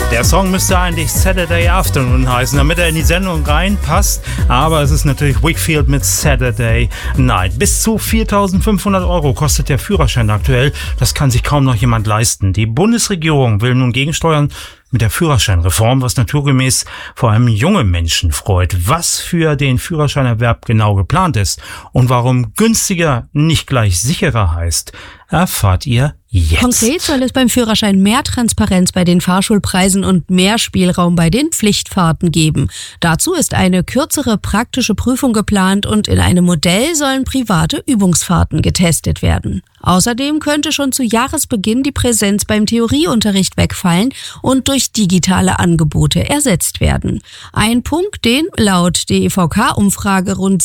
Der Song müsste eigentlich Saturday Afternoon heißen, damit er in die Sendung reinpasst. Aber es ist natürlich Wakefield mit Saturday Night. Bis zu 4.500 € kostet der Führerschein aktuell. Das kann sich kaum noch jemand leisten. Die Bundesregierung will nun gegensteuern mit der Führerscheinreform, was naturgemäß vor allem junge Menschen freut. Was für den Führerscheinerwerb genau geplant ist und warum günstiger nicht gleich sicherer heißt, erfahrt ihr jetzt. Konkret soll es beim Führerschein mehr Transparenz bei den Fahrschulpreisen und mehr Spielraum bei den Pflichtfahrten geben. Dazu ist eine kürzere praktische Prüfung geplant und in einem Modell sollen private Übungsfahrten getestet werden. Außerdem könnte schon zu Jahresbeginn die Präsenz beim Theorieunterricht wegfallen und durch digitale Angebote ersetzt werden. Ein Punkt, den laut DEVK-Umfrage rund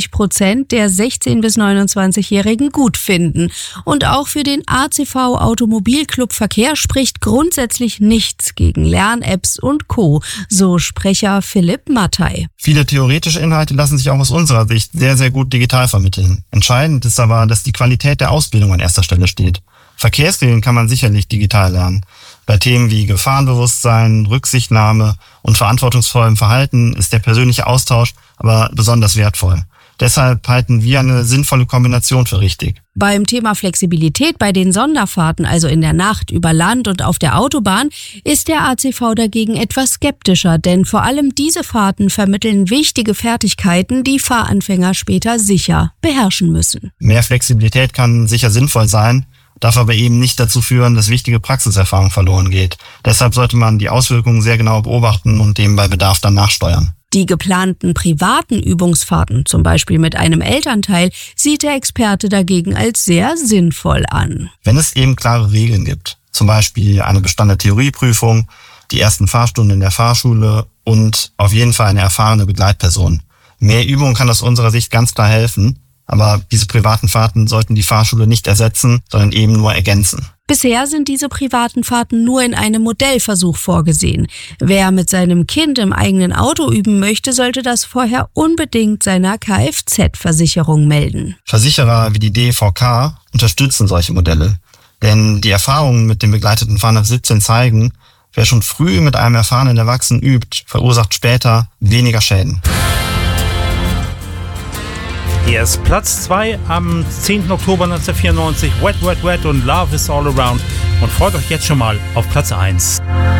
60% der 16- bis 29-Jährigen gut finden. Und auch für den ACV Automobilclub Verkehr spricht grundsätzlich nichts gegen Lern-Apps und Co., so Sprecher Philipp Mattei. Viele theoretische Inhalte lassen sich auch aus unserer Sicht sehr, sehr gut digital vermitteln. Entscheidend ist aber, dass die Qualität der Ausbildung an erster Stelle steht. Verkehrsregeln kann man sicherlich digital lernen. Bei Themen wie Gefahrenbewusstsein, Rücksichtnahme und verantwortungsvollem Verhalten ist der persönliche Austausch aber besonders wertvoll. Deshalb halten wir eine sinnvolle Kombination für richtig. Beim Thema Flexibilität bei den Sonderfahrten, also in der Nacht, über Land und auf der Autobahn, ist der ACV dagegen etwas skeptischer, denn vor allem diese Fahrten vermitteln wichtige Fertigkeiten, die Fahranfänger später sicher beherrschen müssen. Mehr Flexibilität kann sicher sinnvoll sein, darf aber eben nicht dazu führen, dass wichtige Praxiserfahrung verloren geht. Deshalb sollte man die Auswirkungen sehr genau beobachten und dem bei Bedarf dann nachsteuern. Die geplanten privaten Übungsfahrten, zum Beispiel mit einem Elternteil, sieht der Experte dagegen als sehr sinnvoll an. Wenn es eben klare Regeln gibt, zum Beispiel eine bestandene Theorieprüfung, die ersten Fahrstunden in der Fahrschule und auf jeden Fall eine erfahrene Begleitperson. Mehr Übung kann aus unserer Sicht ganz klar helfen, aber diese privaten Fahrten sollten die Fahrschule nicht ersetzen, sondern eben nur ergänzen. Bisher sind diese privaten Fahrten nur in einem Modellversuch vorgesehen. Wer mit seinem Kind im eigenen Auto üben möchte, sollte das vorher unbedingt seiner Kfz-Versicherung melden. Versicherer wie die DEVK unterstützen solche Modelle. Denn die Erfahrungen mit dem begleiteten Fahren ab 17 zeigen, wer schon früh mit einem erfahrenen Erwachsenen übt, verursacht später weniger Schäden. Hier ist Platz 2 am 10. Oktober 1994, Wet, Wet, Wet und Love is All Around. Und freut euch jetzt schon mal auf Platz 1.